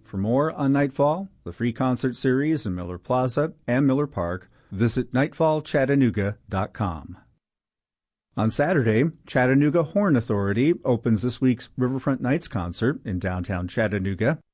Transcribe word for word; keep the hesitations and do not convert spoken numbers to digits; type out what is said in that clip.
For more on Nightfall, the free concert series in Miller Plaza and Miller Park, visit nightfall chattanooga dot com. On Saturday, Chattanooga Horn Authority opens this week's Riverfront Nights concert in downtown Chattanooga